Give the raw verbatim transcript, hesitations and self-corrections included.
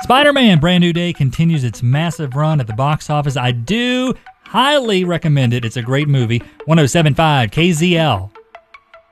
Spider-Man Brand New Day continues its massive run at the box office. I do highly recommend it. It's a great movie. one oh seven point five K Z L.